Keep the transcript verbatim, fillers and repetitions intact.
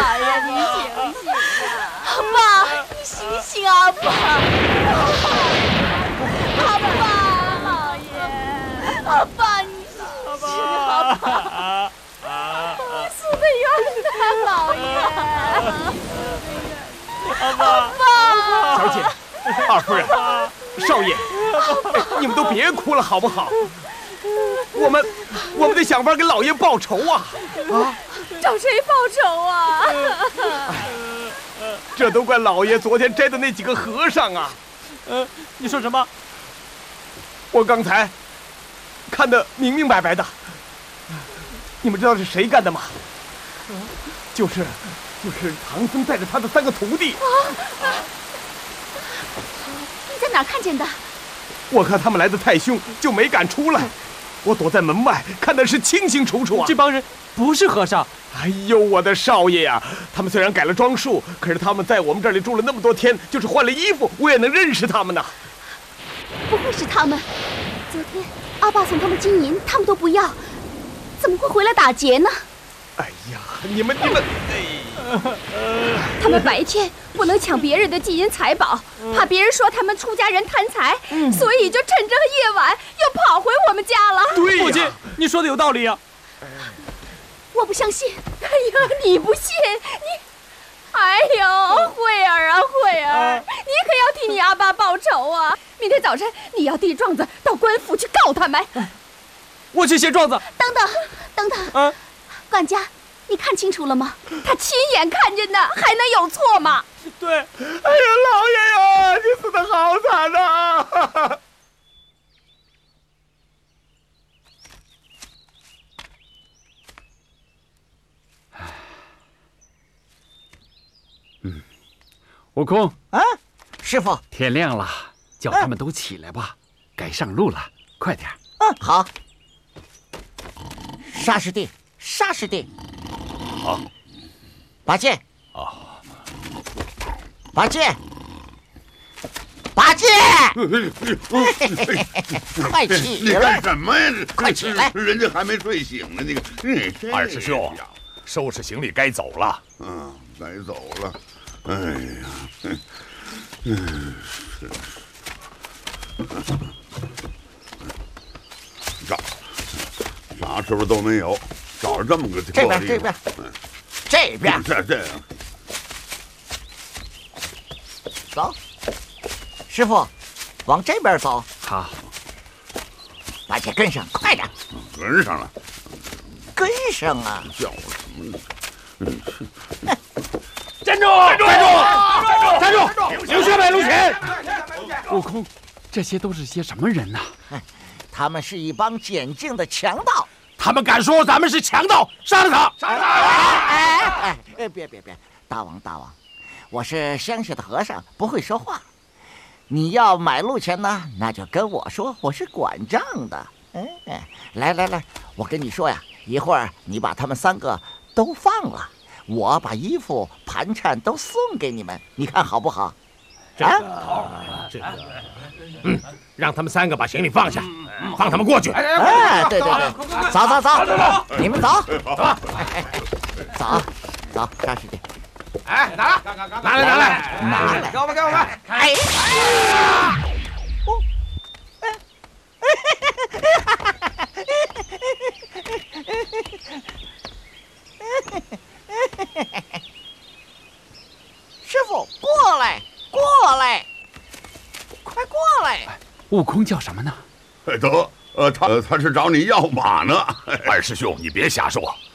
呀，你醒醒啊！阿爸，你醒醒啊，阿爸！阿爸，老爷，阿爸，你醒醒，阿爸！死得冤呐，老爷！阿爸， 小姐，二夫人，少爷，你们都别哭了好不好？我们，我们得想法给老爷报仇啊！啊！ 找谁报仇啊？ 这都怪老爷昨天摘的那几个和尚啊！ 呃，你说什么？ 我刚才看得明明白白的。你们知道是谁干的吗？就是，就是唐僧带着他的三个徒弟。 啊！你在哪儿看见的？ 我看他们来得太凶，就没敢出来。我躲在门外，看的是清清楚楚啊！ 这帮人不是和尚。 哎呦，我的少爷呀！他们虽然改了装束，可是他们在我们这里住了那么多天，就是换了衣服，我也能认识他们呢。 不会是他们？昨天阿爸送他们金银，他们都不要，怎么会回来打劫呢？ 哎呀，你们你们，哎， 他们白天不能抢别人的金银财宝，怕别人说他们出家人贪财，嗯、所以就趁这个夜晚又跑回我们家了。 对呀， 父亲，你说的有道理啊。 我不相信。哎呀，你不信你？哎呦，慧儿啊慧儿，你可要替你阿爸报仇啊！明天早晨你要递状子到官府去告他们。 我去写状子。 等等等等，啊，管家，你看清楚了吗？他亲眼看见的，还能有错吗？ 对。哎呀，老爷呀，你死得好惨呐！ 嗯，悟空啊，师傅， 天亮了，叫他们都起来吧，该上路了，快点。 嗯，好。沙师弟，沙师弟， 好。 拔剑。 啊。 拔剑。拔剑！快起来！ 你干什么呀？ 快起来！ 人家还没睡醒呢。那个， 二师兄，收拾行李该走了。 嗯，该走了。哎呀，嗯，是。找，啥时候都没有，找着这么个这边，这边，这边， 这这样。 走。师傅，往这边走。 好， 把剑跟上，快点！ 跟上了， 跟上啊！ 叫我什么呢？ 站住！站住！站住！站住！留下买路钱！ 悟空，这些都是些什么人呐？ 他们是一帮简净的强盗。 他们敢说咱们是强盗，杀了他！ 杀了他！哎哎哎！别别别！大王大王，我是乡下的和尚，不会说话。你要买路钱呢，那就跟我说，我是管账的。哎，来来来，我跟你说呀，一会儿你把他们三个都放了，我把衣服、盘缠都送给你们，你看好不好？ 这个，这个，嗯，让他们三个把行李放下，放他们过去。 哎，对对对，走走走，你们走，走走，沙师弟。 哎，拿来，拿来，拿来， 拿来， 给我们，给我们！ 哎，哦，师傅，过来，过来，快过来！ 悟空叫什么呢？ 得，呃，他他是找你要马呢。 二师兄，你别瞎说，